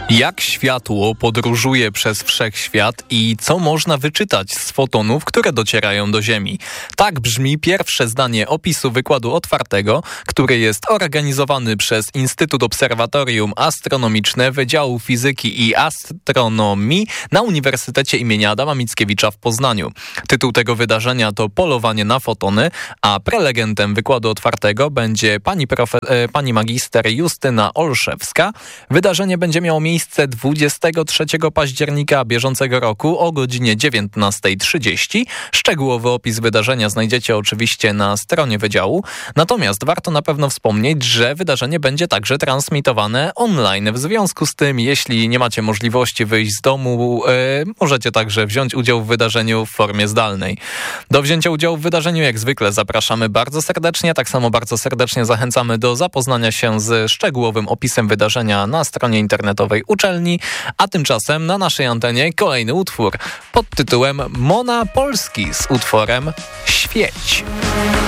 Jak światło podróżuje przez wszechświat i co można wyczytać z fotonów, które docierają do Ziemi? Tak brzmi pierwsze zdanie opisu wykładu otwartego, który jest organizowany przez Instytut Obserwatorium Astronomiczne Wydziału Fizyki i Astronomii na Uniwersytecie imienia Adama Mickiewicza w Poznaniu. Tytuł tego wydarzenia to Polowanie na fotony, a prelegentem wykładu otwartego będzie pani magister Justyna Olszewska. Wydarzenie będzie miało miejsce 23 października bieżącego roku o godzinie 19:30. Szczegółowy opis wydarzenia znajdziecie oczywiście na stronie Wydziału. Natomiast warto na pewno wspomnieć, że wydarzenie będzie także transmitowane online. W związku z tym, jeśli nie macie możliwości wyjść z domu, możecie także wziąć udział w wydarzeniu w formie zdalnej. Do wzięcia udziału w wydarzeniu jak zwykle zapraszamy bardzo serdecznie. Tak samo bardzo serdecznie zachęcamy do zapoznania się z szczegółowym opisem wydarzenia na stronie internetowej uczelni, a tymczasem na naszej antenie kolejny utwór pod tytułem Mona Polski z utworem Świeć.